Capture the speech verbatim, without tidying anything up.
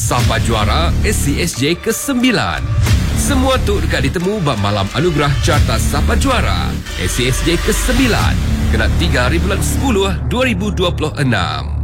Sapa Juara S C S J kesembilan. Semua tu dekat ditemu bab malam anugerah Carta Sapa Juara S C S J kesembilan. Kena tiga hari bulan sepuluh dua ribu dua puluh enam.